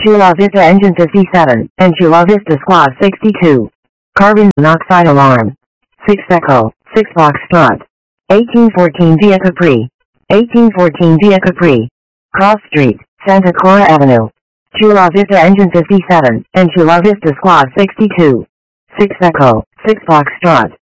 Chula Vista Engine 57, and Chula Vista Squad 62. Carbon monoxide alarm. 6 Echo, 6 Foxtrot. 1814 Via Capri. 1814 Via Capri. Cross Street, Santa Clara Avenue. Chula Vista Engine 57, and Chula Vista Squad 62. 6 Echo, 6 Foxtrot.